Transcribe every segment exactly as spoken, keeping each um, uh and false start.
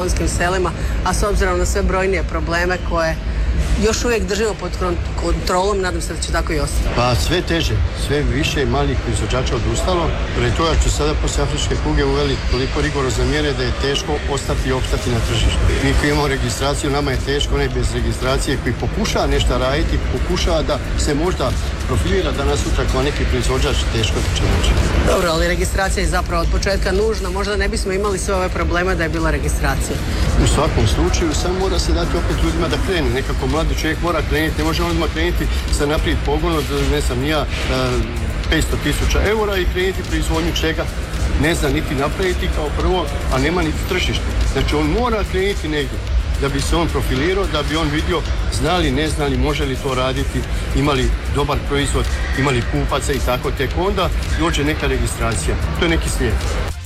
slavonskim selima, a s obzirom na sve brojnije probleme koje još uvijek držimo pod kontrolom, nadam se da će tako i ostati. Pa sve teže, sve više malih proizvođača odustalo. Pre toga ću sada poslije afričke kuge uveli toliko rigorozne mjere da je teško ostati i opstati na tržištu. Mi koji imamo registraciju, nama je teško, onaj bez registracije koji pokušava nešto raditi, pokušava da se možda profilira danas sutra kao neki proizvođač, teško će naći. Dobro, ali registracija je zapravo od početka nužna. Možda ne bismo imali sve ove probleme da je bila registracija. U svakom slučaju, samo mora se dati opet ljudima da krenu. Nekako mladi čovjek mora krenuti, ne može odmah krenuti sa naprijed pogonom, ne znam, nija petsto tisuća eura i krenuti proizvodnju čega ne zna niti napraviti kao prvo, a nema niti tržište. Znači on mora krenuti negdje da bi se on profilirao, da bi on vidio znali, ne znali, može li to raditi, imali dobar proizvod, imali kupaca i tako, tek onda dođe neka registracija. To je neki slijed.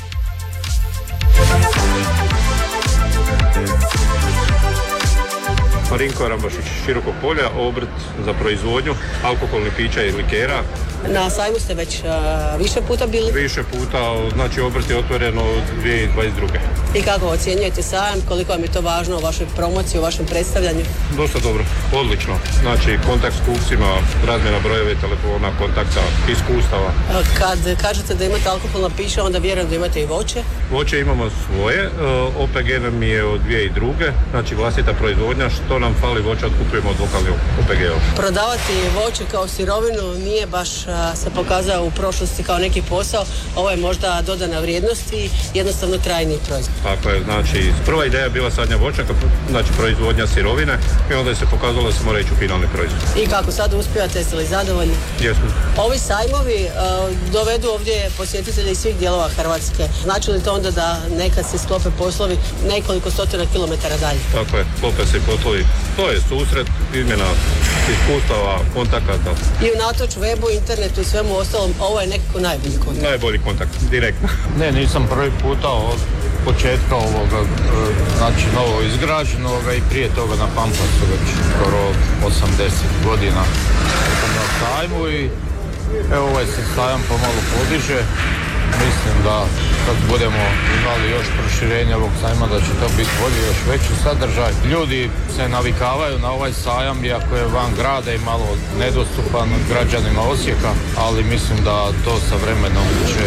Marinko Rambašić, Širokog polja, obrt za proizvodnju alkoholnih pića i likera. Na sajmu ste već uh, više puta bili? Više puta, znači obrt je otvoren od dvije tisuće dvadeset druge. I kako ocjenjujete sajam, koliko vam je to važno u vašoj promociji, u vašem predstavljanju? Dosta dobro, odlično. Znači kontakt s kupcima, razmjena brojeve telefona, kontakta, iskustava. Kad kažete da imate alkoholna pića, onda vjerujem da imate i voće? Voće imamo svoje, O P G nam je od dvije tisuće druge, znači vlastita proizvodnja, što nam fali voća otkupujemo od lokalnih O P G-ova. Prodavati voće kao sirovinu nije baš se pokazao u prošlosti kao neki posao, ovo je možda dodana vrijednost i jednostavno trajni proizvod. Tako je, znači prva ideja je bila sadnja voćaka, znači proizvodnja sirovine i onda je se pokazalo da se mora ići u finalni proizvod. I kako sad uspijate, jeste li zadovoljni? Jesmo. Ovi sajmovi uh, dovedu ovdje posjetitelje iz svih dijelova Hrvatske. Znači li to onda da nekad se sklope poslovi nekoliko stotina kilometara dalje? Tako je, sklope se i poslovi. To je susret, izmjena iskustava, kontakata. I unatoč webu, internetu i svemu ostalom, ovo je nekako najbolji kontakt. Najbolji kontakt, direktno. Ne, nisam prvi puta od početka ovoga, znači novo izgrađenoga i prije toga na Pampasu već skoro osamdeset godina na sajmu i evo ovaj se sajam pomalo podiže. Mislim da kad budemo imali još proširenje ovog sajma da će to biti bolji, još veći sadržaj. Ljudi se navikavaju na ovaj sajam iako je van grada i malo nedostupan građanima Osijeka, ali mislim da to sa vremenom će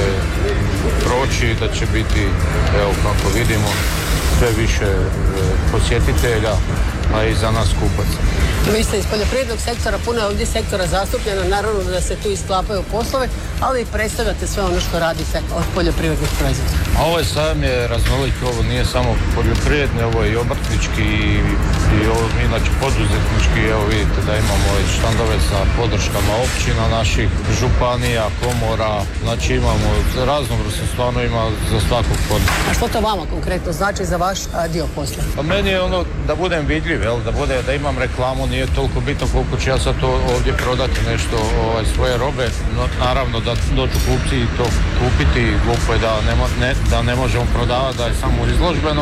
proći i da će biti, evo kako vidimo, sve više posjetitelja, a i za nas kupaca. Vi ste iz poljoprivrednog sektora, puno je ovdje sektora zastupljeno, naravno da se tu isklapaju poslove, ali i predstavljate sve ono što radite od poljoprivrednih proizvoda. A ovaj sajam je raznolik, ovo nije samo poljoprivredni, ovo je i obrtnički i, i ovo inače poduzetnički, evo vidite da imamo i štandove sa podrškama općina naših, županija, komora, znači imamo raznovrsno, stvarno ima za svakog područja. A što to vama konkretno znači za vaš a, dio posla? Pa meni je ono da budem vidljiv, jel, da, bude, da imam reklamu, nije toliko bitno koliko ću ja sad to ovdje prodati nešto ovaj, svoje robe, no, naravno da dođu kupci i to kupiti, glupo je da ne, ne, da ne možemo prodavati, da je samo izložbeno,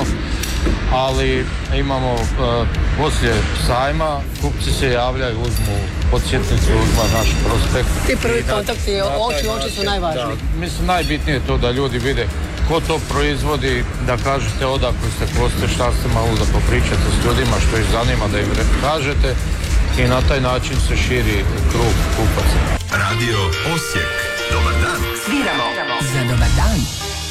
ali imamo uh, poslije sajma, kupci se javljaju, uzmu podsjetnicu, uzma naš prospekt. Ti prvi kontakti, oči oči su najvažniji. Da, mislim najbitnije je to da ljudi vide ko to proizvodi, da kažete odakle ste, ko ste, šta ste, malo da popričate s ljudima što ih zanima, da im kažete i na taj način se širi krug kupaca. Radio Osijek. Dobar dan. Sviramo za dobar dan.